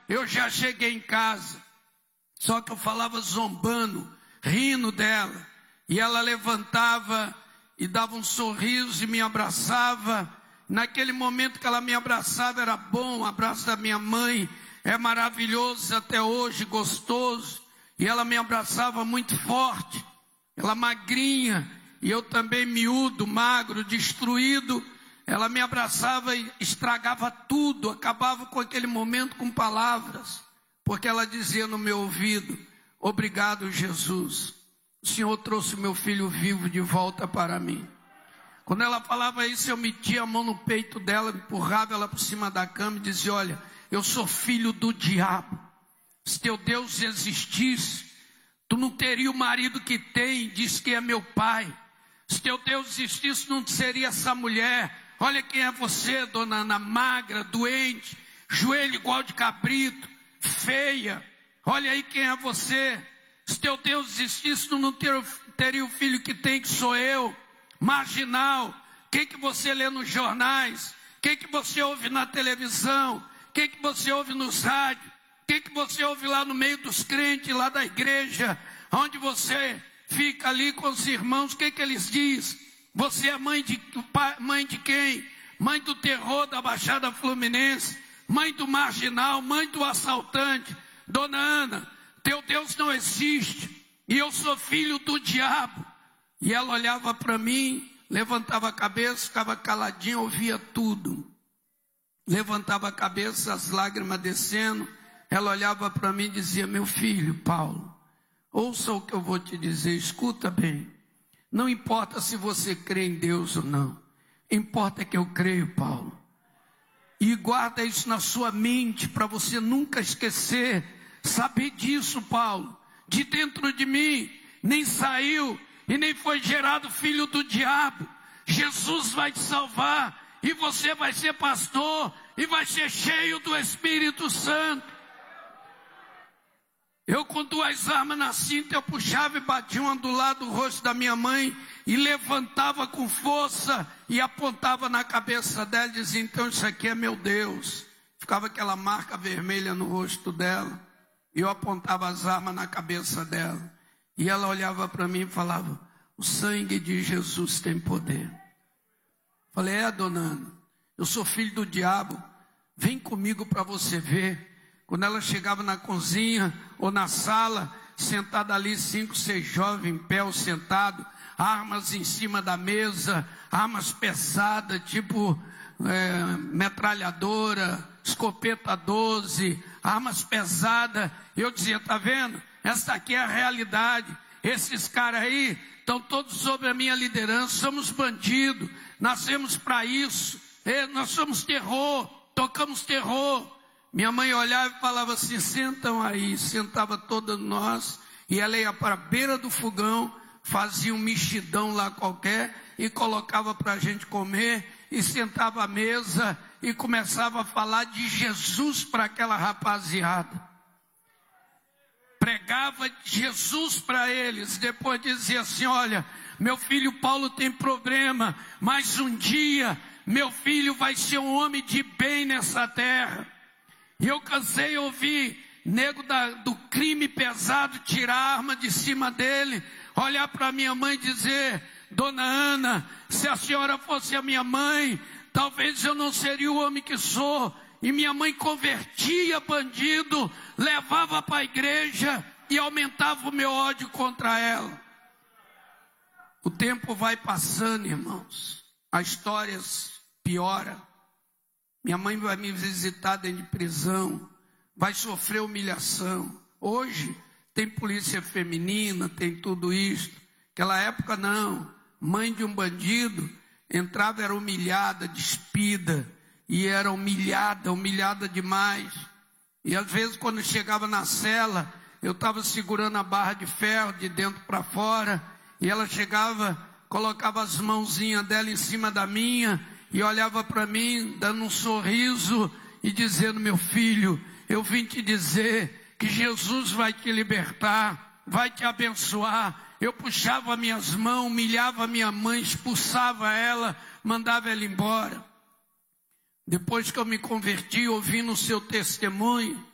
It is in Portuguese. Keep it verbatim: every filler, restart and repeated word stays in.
eu já cheguei em casa. Só que eu falava zombando, rindo dela. E ela levantava e dava um sorriso e me abraçava. Naquele momento que ela me abraçava era bom, o abraço da minha mãe é maravilhoso até hoje, gostoso. E ela me abraçava muito forte, ela magrinha, e eu também miúdo, magro, destruído. Ela me abraçava e estragava tudo, acabava com aquele momento com palavras, porque ela dizia no meu ouvido: obrigado, Jesus, o Senhor trouxe o meu filho vivo de volta para mim. Quando ela falava isso, eu metia a mão no peito dela, empurrava ela por cima da cama e dizia: olha, eu sou filho do diabo. Se teu Deus existisse, tu não teria o marido que tem, diz que é meu pai. Se teu Deus existisse, não seria essa mulher. Olha quem é você, dona Ana, magra, doente, joelho igual de cabrito, feia. Olha aí quem é você. Se teu Deus existisse, tu não ter, teria o filho que tem, que sou eu. Marginal. O que que você lê nos jornais? O que que você ouve na televisão? O que que você ouve nos rádios? O que que você ouve lá no meio dos crentes, lá da igreja, onde você fica ali com os irmãos? O que que eles dizem? Você é mãe de, mãe de quem? Mãe do terror da Baixada Fluminense, mãe do marginal, mãe do assaltante. Dona Ana, teu Deus não existe, e eu sou filho do diabo. E ela olhava para mim, levantava a cabeça, ficava caladinha, ouvia tudo. Levantava a cabeça, as lágrimas descendo. Ela olhava para mim e dizia: meu filho, Paulo, ouça o que eu vou te dizer, escuta bem. Não importa se você crê em Deus ou não. Importa que eu creio, Paulo. E guarda isso na sua mente para você nunca esquecer. Saber disso, Paulo. De dentro de mim nem saiu e nem foi gerado filho do diabo. Jesus vai te salvar e você vai ser pastor e vai ser cheio do Espírito Santo. Eu com duas armas na cinta, eu puxava e batia uma do lado do rosto da minha mãe e levantava com força e apontava na cabeça dela e dizia: então isso aqui é meu Deus. Ficava aquela marca vermelha no rosto dela e eu apontava as armas na cabeça dela. E ela olhava para mim e falava: o sangue de Jesus tem poder. Falei: é, dona Ana, eu sou filho do diabo, vem comigo para você ver. Quando ela chegava na cozinha ou na sala, sentada ali, cinco, seis jovens em pé ou sentado, armas em cima da mesa, armas pesadas, tipo é, metralhadora, escopeta doze, armas pesadas. Eu dizia: tá vendo? Essa aqui é a realidade. Esses caras aí estão todos sob a minha liderança, somos bandidos, nascemos para isso, é, nós somos terror, tocamos terror. Minha mãe olhava e falava assim: sentam aí. Sentava todas nós e ela ia para a beira do fogão, fazia um mexidão lá qualquer e colocava para a gente comer e sentava à mesa e começava a falar de Jesus para aquela rapaziada. Pregava Jesus para eles, depois dizia assim: olha, meu filho Paulo tem problema, mas um dia meu filho vai ser um homem de bem nessa terra. E eu cansei de ouvir nego da, do crime pesado tirar a arma de cima dele, olhar para minha mãe e dizer: dona Ana, se a senhora fosse a minha mãe, talvez eu não seria o homem que sou. E minha mãe convertia bandido, levava para a igreja e aumentava o meu ódio contra ela. O tempo vai passando, irmãos, a história piora. Minha mãe vai me visitar dentro de prisão, vai sofrer humilhação. Hoje tem polícia feminina, tem tudo isso. Naquela época não. Mãe de um bandido entrava, era humilhada, despida. E era humilhada, humilhada demais. E às vezes quando chegava na cela, eu estava segurando a barra de ferro de dentro para fora. E ela chegava, colocava as mãozinhas dela em cima da minha e olhava para mim, dando um sorriso e dizendo: meu filho, eu vim te dizer que Jesus vai te libertar, vai te abençoar. Eu puxava minhas mãos, humilhava minha mãe, expulsava ela, mandava ela embora. Depois que eu me converti, ouvindo o seu testemunho,